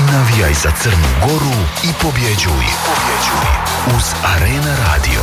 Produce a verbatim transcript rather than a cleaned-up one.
Navijaj za Crnu Goru i pobjeđuj. Pobjeđuj uz Arena Radio.